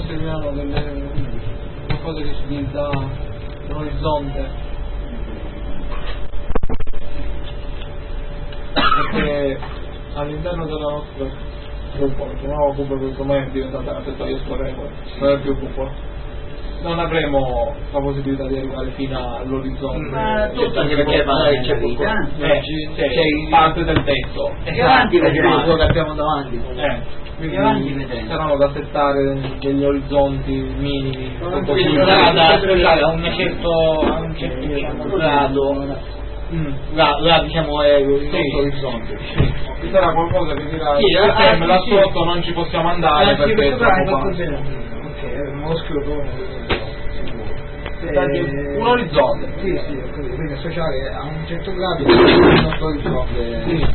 serviranno qualcosa che ci dà un orizzonte, perché all'interno della nostra cupola, chiamiamo cupola perché ormai è diventata una tettoia scorrevole, non è più cupola, non avremo la possibilità di arrivare fino all'orizzonte. Ma tutto anche perché magari c'è vita, c'è parte del tetto e avanti vedremo quello che abbiamo davanti, quindi saranno da settare degli orizzonti minimi a un certo diciamo, grado. Là diciamo è il nostro orizzonte. Ci sarà qualcosa che dirà là sotto non ci possiamo andare perché è troppo basso. Un orizzonte. Sì, quindi associare a un certo grado il nostro orizzonte.